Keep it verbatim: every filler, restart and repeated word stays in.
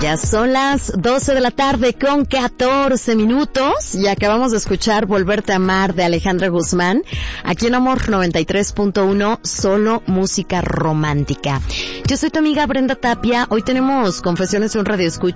Ya son las doce de la tarde con catorce minutos y acabamos de escuchar Volverte a Amar de Alejandra Guzmán, aquí en Amor noventa y tres punto uno, solo música romántica. Yo soy tu amiga Brenda Tapia. Hoy tenemos confesiones de un radioescucha